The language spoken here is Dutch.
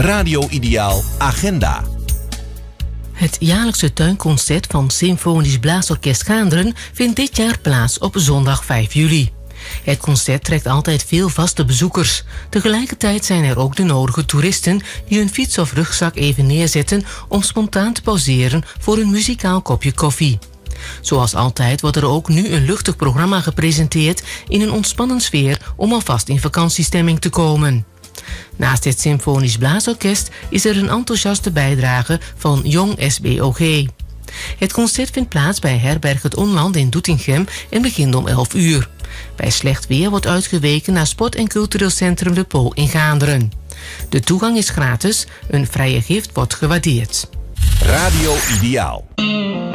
Radio Ideaal Agenda. Het jaarlijkse tuinconcert van Symfonisch Blaasorkest Gaanderen vindt dit jaar plaats op zondag 5 juli. Het concert trekt altijd veel vaste bezoekers. Tegelijkertijd zijn er ook de nodige toeristen die hun fiets of rugzak even neerzetten om spontaan te pauzeren voor een muzikaal kopje koffie. Zoals altijd wordt er ook nu een luchtig programma gepresenteerd in een ontspannen sfeer om alvast in vakantiestemming te komen. Naast het Symfonisch Blaasorkest is er een enthousiaste bijdrage van Jong SBOG. Het concert vindt plaats bij Herberg Het Onland in Doetinchem en begint om 11 uur. Bij slecht weer wordt uitgeweken naar Sport- en Cultureel Centrum De Pool in Gaanderen. De toegang is gratis, een vrije gift wordt gewaardeerd. Radio Ideaal.